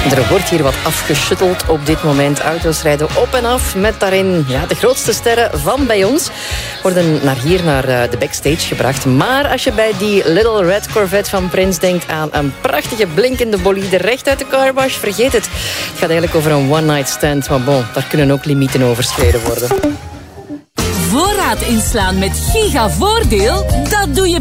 Er wordt hier wat afgeschutteld op dit moment. Auto's rijden op en af met daarin de grootste sterren van bij ons. Worden naar de backstage gebracht. Maar als je bij die Little Red Corvette van Prince denkt aan een prachtige blinkende bolide recht uit de carwash, vergeet het. Het gaat eigenlijk over een one-night stand. Maar bon, daar kunnen ook limieten overschreden worden. Voorraad inslaan met gigavoordeel, dat doe je